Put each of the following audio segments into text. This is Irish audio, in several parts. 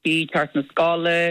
poisty, tartan scala,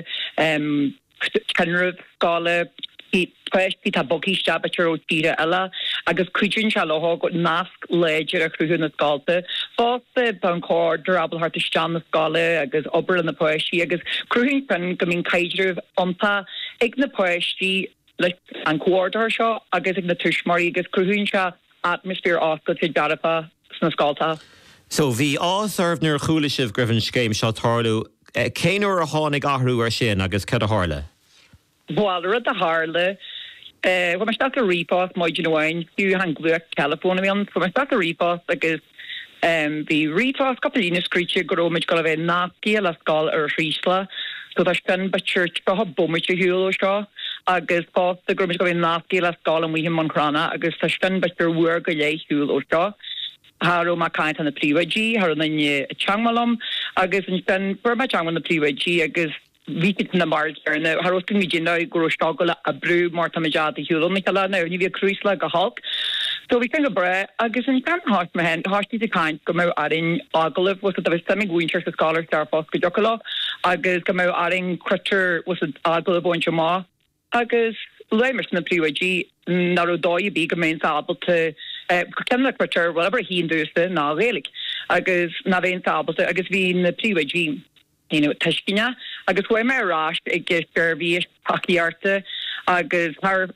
Kenrith scala, Pí tá bogí stabatir ó tíre eile agus cuiidrin se leth go nasc léidir a cruúin na scáilta. Fásta ban cór durabal harta stean na scála agus obair na poisí agus cruúin pen go mín caidirh ompa ag na poisí leis an cuardar seo agus ag na tuismarí agus cruúin se atmosfér oscail sé darapa na scáilta. So bhí áserv nuair chúlaisih gribhann scéim seo tarlú céanúair a tháinig ahrú ar sin agus cad a hála. Bhil a hála Wa me sta a ripás maidin bhhain fiú han gluach telefón an, so me sta a ripás agus bhí ripás capelína scríte goróid go bheith nácí a scáil ar rísla, so tá spin ba church go bomite hiúil seo agus fá a goróid go bheith nácí a scáil an mhuihim manrana agus tá spin ba bhuair go lé hiúil ó seo. Harú má caiint an na prívaidí, har an teangmalom agus an spin burma teang an na prívaidí agus víkit na marna harosting mi jinna go stagla a brú marta mejadi hiúl mi na ni vi cruisla go halk. So vi go bre agus an gan hart me hen hartí de kaint go me aring agalh was a stemming winter sa scholar starfos go jokala agus go me aring critter was agalh boint ma agus leimers na priwaG naro dói bí go main able to kemna critter whatever he induste na rélik agus na vein able to agus vi na priwaG. Teiscine agus bhfuil mé ráist ag gur bhí takeíarta agus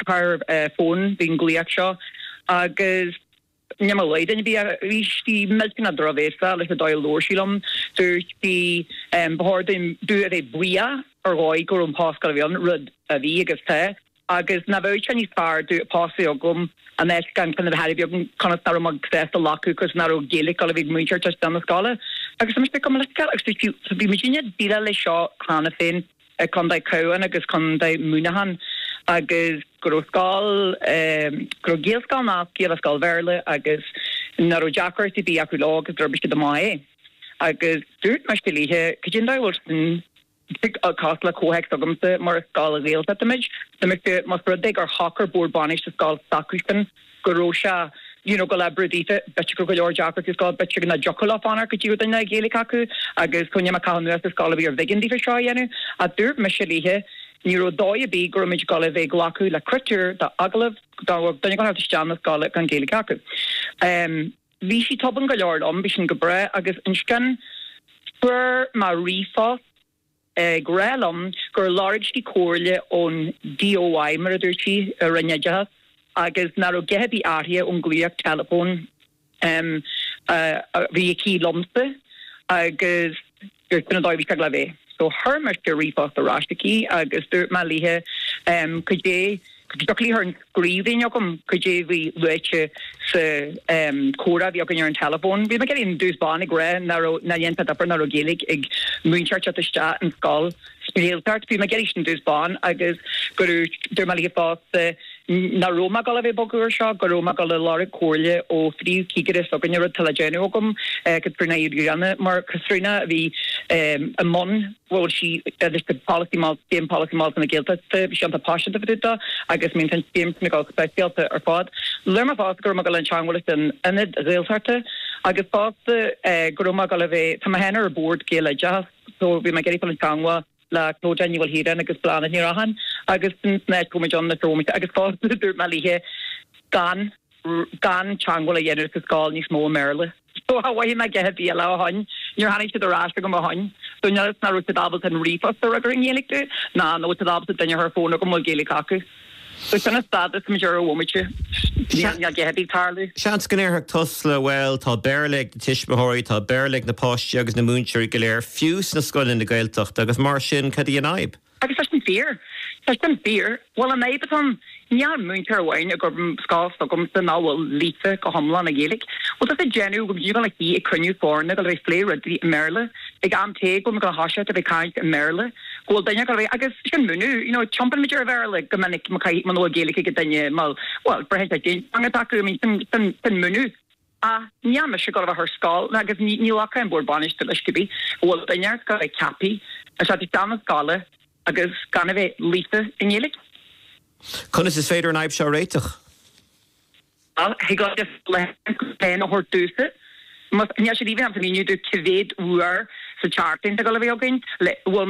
fón bhín glíach seo agus nemaleiden bhí ríistí milcin do bhésa leis a dóil lórsílam dúirt bhí bhordaim dú a buia ar gáid gur an páscal bhíon rud a bhí agus te agus na bhid se ní fear dú pásaí agum an gan fan heribiogen kann nar mag fest lakus nar gelik all vi muir dan na skala. Agus mis kom vi Virginia bila lei seo hanna fin kon dai koan agus kon dai munahan agus groskal grogéelskal na geskal verle agus nar Jackar ti bí aku lag drobiste de mai agus dút me lihe kajin dai wolsten costla cóhex agamsa mar scala réal image na me mas brudig ar hawker board banish to scala sacristen gorosha go labradita betcha go George Jackar is called betcha na jokola fanar could you na gelikaku agus konya makanu as scala be vegan di for yenu a dur mishalihe Niro dói bí gromid gola bheith glacu le critter da aglah dunne go harta stean na scala gan gelikaku. Bhí si toban go leordom bhí sin go bre agus inscan bur ma rifá Grelum gur largely cóirle ón DOI mar dúirtí a rinneide agus nar ó gehebí áthia ón glíoch telefón bhí cí lomsa agus gur tunna dóibhí le bheith. So thurmar gur rifás a ráisteí agus dúirt má lithe Doclí an scríbhín gom chudé bhí leite sa córa bhí gan ar an telefón. Bhí me geín dús bannig ré na dhéanta dapar na gélig ag muinseart aiste an scáil spéaltart. Bhí me geisi dús ban agus gurú dúrmalí fá na Roma gal bheith bogur seo go Roma gal lára cóirle ó fríú cígad so gan ar telegéine gom go brna iúganna mar cosrina bhí a mon bhil si policy mal na ggéalta bhí an passion a agus mín tan spéim na gáil speisialta ar fád. Lerma fád gur gal an teanghil in inid réaltarta agus fád gur gal bheith tá henar ar board géile jazz so bhí me geirí an teangha le clógenual híran agus plana ní rahan agus net go John na trómit agus fá dúr me lithe gan teanghil a dhéanú sa scáil níos mó Merle. So hahhaí me gethe bí le hain, níor hanig si ará go hain. So ne na ru dabal an rifas a ring gélikú ná nó dabal danne haar fóna go mó gélik acu. So kana stad is major womiche. Ja gehebí tarlu. Seans gannéir tus le bhfuil tá bearlaigh na tiisbeóirí tá bearlaigh na páiste agus na múnseir go léir fiús na scoilinn na gailteachta agus mar sin cad í an aib. Agus fear. Fear. Well an aib an near múntar bhhain a gur scás a gom san náhfuil líte go hamla na gélik. Well dat a genú gom dí le í ag cruniú fórna go bheith flé rudí Merle ag am té gom go hasise a bheith caiint Merle. Well daine go agus sin múnú, chompan meidir verle go mannig macaí man gélik go daine mal well brehe an taú mín tan múnú. Níam se go her scáil agus nílacha an bord banis til leiscibí bhil daine go bheith capi a se dan scála agus gan bheith líte in gélik. Conas is féidir an aib seo réiteach? He got just le pen a hortúse. Mas ní sé líbh am míú civéad uair sa charting a go bhéh gain le